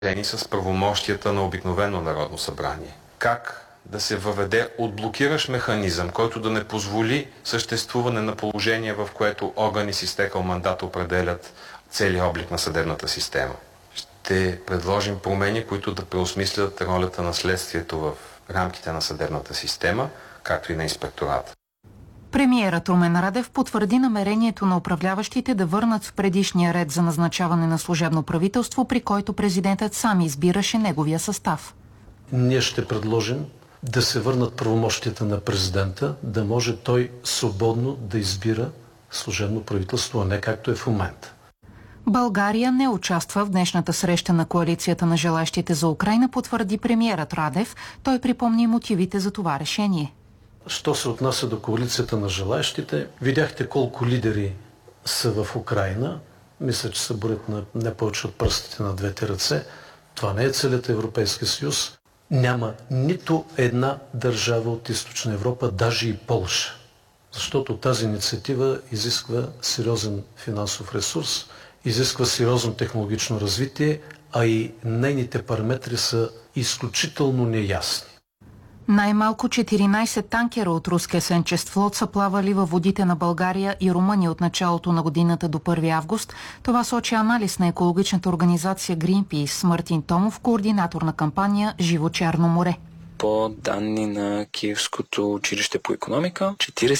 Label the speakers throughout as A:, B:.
A: с правомощията на обикновено Народно събрание. Как да се въведе отблокиращ механизъм, който да не позволи съществуване на положение, в което органи с изтекал мандат определят целият облик на съдебната система. Ще предложим промени, които да преосмислят ролята на следствието в рамките на съдебната система, както и на инспектората.
B: Премиерът Румен Радев потвърди намерението на управляващите да върнат в предишния ред за назначаване на служебно правителство, при който президентът сам избираше неговия състав.
C: Ние ще предложим да се върнат правомощията на президента, да може той свободно да избира служебно правителство, а не както е в момента.
B: България не участва в днешната среща на коалицията на желащите за Украйна, потвърди премиерът Радев. Той припомни мотивите за това решение.
C: Що се отнася до коалицията на желащите, видяхте колко лидери са в Украйна. Мисля, че се борят на не повече от пръстите на двете ръце. Това не е целият Европейски съюз. Няма нито една държава от Източна Европа, даже и Полша. Защото тази инициатива изисква сериозен финансов ресурс, изисква сериозно технологично развитие, а и нейните параметри са изключително неясни.
B: Най-малко 14 танкера от руския есенчест флот са плавали във водите на България и Румъния от началото на годината до 1 август. Това сочи анализ на екологичната организация Greenpeace. Мартин Томов, координатор на кампания Живо Черно море.
D: По данни на Киевското училище по икономика,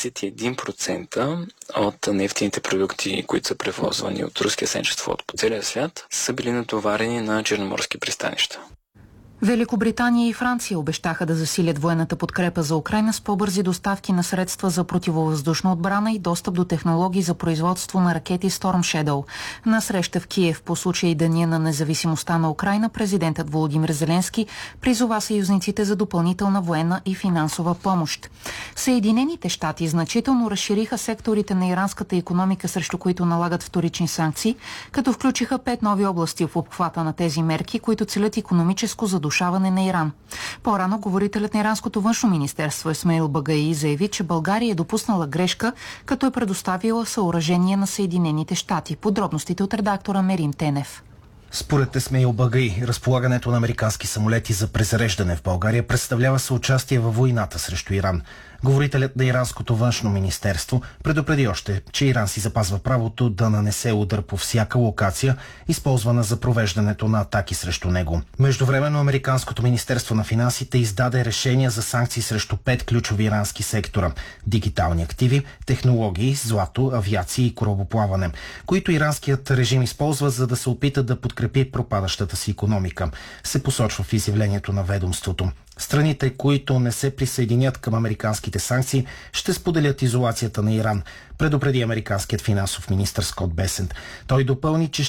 D: 41% от нефтените продукти, които са превозвани от руския есенчест флот по целия свят, са били натоварени на черноморски пристанища.
B: Великобритания и Франция обещаха да засилят военната подкрепа за Украйна с по-бързи доставки на средства за противовъздушна отбрана и достъп до технологии за производство на ракети Storm Shadow. На среща в Киев по случай Деня на независимостта на Украйна, президентът Володимир Зеленски призова съюзниците за допълнителна военна и финансова помощ. Съединените щати значително разшириха секторите на иранската икономика, срещу които налагат вторични санкции, като включиха 5 нови области в обхвата на тези мерки, които целят икономическо задушаване на Иран. По-рано говорителят на иранското външно министерство Исмаил Багаи заяви, че България е допуснала грешка, като е предоставила съоръжение на Съединените щати. Подробностите от редактора Мерим Тенев.
E: Според Исмаил Багаи, разполагането на американски самолети за презареждане в България представлява съучастие във войната срещу Иран. Говорителят на иранското външно министерство предупреди още, че Иран си запазва правото да нанесе удар по всяка локация, използвана за провеждането на атаки срещу него. Междувременно американското министерство на финансите издаде решения за санкции срещу 5 ключови ирански сектора – дигитални активи, технологии, злато, авиация и корабоплаване, които иранският режим използва, за да се опита да подкрепи пропадащата си икономика, се посочва в изявлението на ведомството. Страните, които не се присъединят към американските санкции, ще споделят изолацията на Иран, предупреди американският финансов министър Скот Бесент. Той допълни, че